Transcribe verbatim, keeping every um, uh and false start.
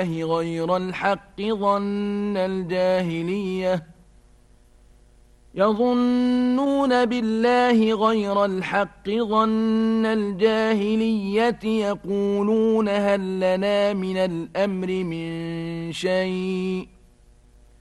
بالله غير الحق ظن الجاهلية يظنون بالله غير الحق ظن الجاهلية يقولون هل لنا من الأمر من شيء